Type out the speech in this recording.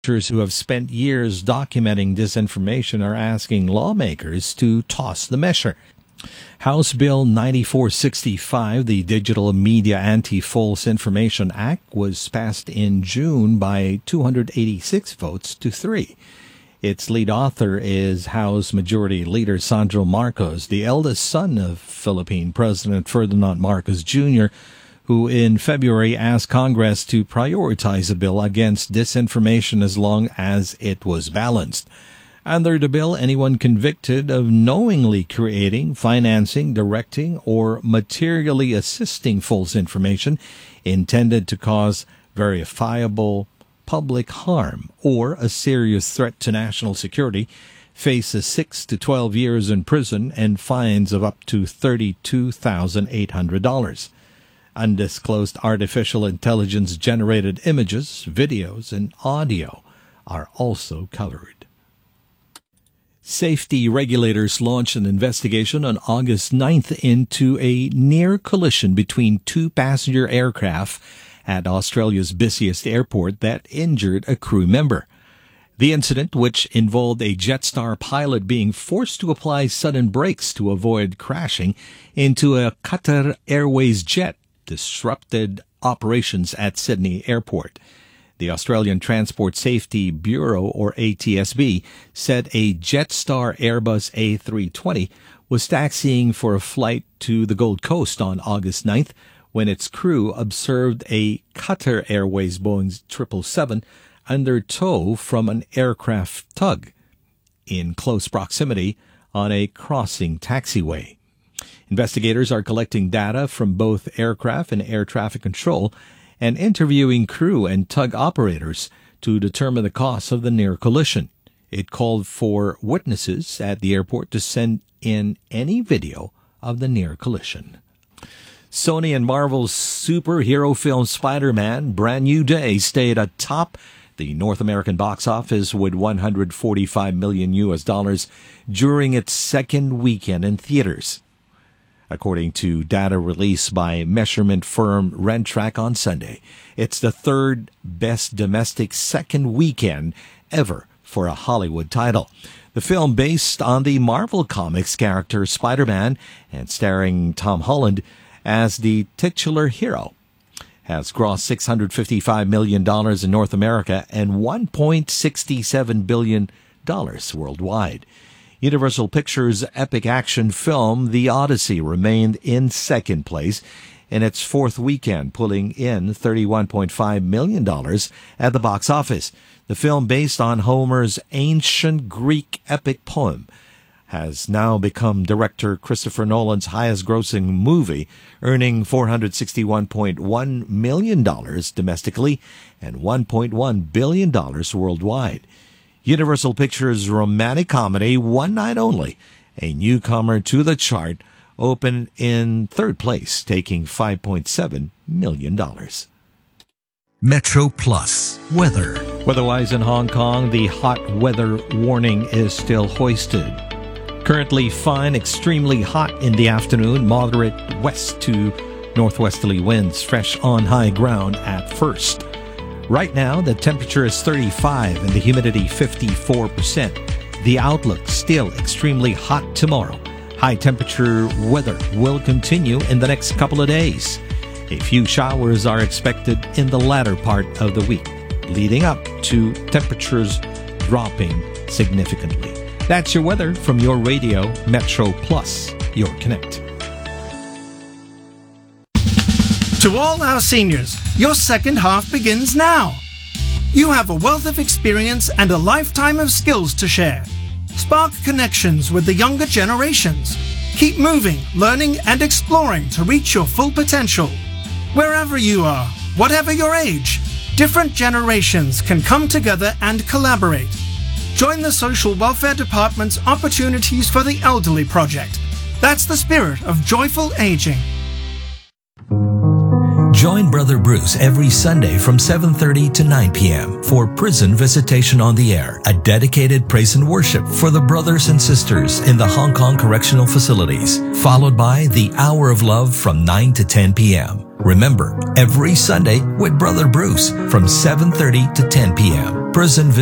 Who have spent years documenting disinformation are asking lawmakers to toss the measure. House Bill 9465, the Digital Media Anti-False Information Act, was passed in June by 286 votes to 3. Its lead author is House Majority Leader Sandro Marcos, the eldest son of Philippine President Ferdinand Marcos Jr., who in February asked Congress to prioritize a bill against disinformation as long as it was balanced. Under the bill, anyone convicted of knowingly creating, financing, directing, or materially assisting false information intended to cause verifiable public harm or a serious threat to national security faces 6 to 12 years in prison and fines of up to $32,800. Undisclosed artificial intelligence-generated images, videos, and audio are also covered. Safety regulators launched an investigation on August 9th into a near collision between two passenger aircraft at Australia's busiest airport that injured a crew member. The incident, which involved a Jetstar pilot being forced to apply sudden brakes to avoid crashing into a Qatar Airways jet, disrupted operations at Sydney Airport. The Australian Transport Safety Bureau, or ATSB, said a Jetstar Airbus A320 was taxiing for a flight to the Gold Coast on August 9th when its crew observed a Qatar Airways Boeing 777 under tow from an aircraft tug in close proximity on a crossing taxiway. Investigators are collecting data from both aircraft and air traffic control and interviewing crew and tug operators to determine the cause of the near collision. It called for witnesses at the airport to send in any video of the near collision. Sony and Marvel's superhero film Spider-Man: Brand New Day stayed atop the North American box office with $145 million during its second weekend in theaters. According to data released by measurement firm Rentrak on Sunday, it's the third best domestic second weekend ever for a Hollywood title. The film, based on the Marvel Comics character Spider-Man and starring Tom Holland as the titular hero, has grossed $655 million in North America and $1.67 billion worldwide. Universal Pictures' epic action film The Odyssey remained in second place in its fourth weekend, pulling in $31.5 million at the box office. The film, based on Homer's ancient Greek epic poem, has now become director Christopher Nolan's highest-grossing movie, earning $461.1 million domestically and $1.1 billion worldwide. Universal Pictures' romantic comedy One Night Only, a newcomer to the chart, opened in third place, taking $5.7 million. Metro Plus weather. Weather-wise in Hong Kong, the hot weather warning is still hoisted. Currently fine, extremely hot in the afternoon, moderate west to northwesterly winds, fresh on high ground at first. Right now, the temperature is 35 and the humidity 54%. The outlook still extremely hot tomorrow. High temperature weather will continue in the next couple of days. A few showers are expected in the latter part of the week, leading up to temperatures dropping significantly. That's your weather from your radio, Metro Plus, your connect. To all our seniors, your second half begins now. You have a wealth of experience and a lifetime of skills to share. Spark connections with the younger generations. Keep moving, learning, and exploring to reach your full potential. Wherever you are, whatever your age, different generations can come together and collaborate. Join the Social Welfare Department's Opportunities for the Elderly project. That's the spirit of joyful aging. Join Brother Bruce every Sunday from 7:30 to 9 p.m. for Prison Visitation on the Air, a dedicated praise and worship for the brothers and sisters in the Hong Kong correctional facilities, followed by the Hour of Love from 9 to 10 p.m. Remember, every Sunday with Brother Bruce from 7:30 to 10 p.m. Prison